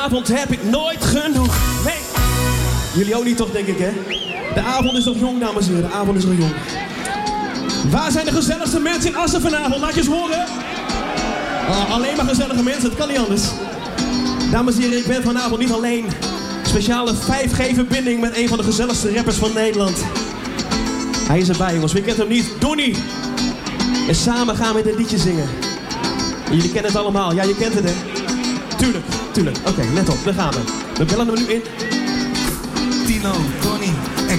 avond heb ik nooit genoeg. Nee. Jullie ook niet toch, denk ik, hè? De avond is nog jong, dames en heren. De avond is nog jong. Waar zijn de gezelligste mensen in Assen vanavond? Laat je eens horen. Oh, alleen maar gezellige mensen, het kan niet anders. Dames en heren, ik ben vanavond niet alleen. Speciale 5G-verbinding met een van de gezelligste rappers van Nederland. Hij is erbij, jongens. Wie kent hem niet? Donnie. En samen gaan we dit liedje zingen. En jullie kennen het allemaal. Ja, je kent het, hè? Tuurlijk. Oké, let op. Daar gaan we. We bellen hem nu in. Tino, Donnie en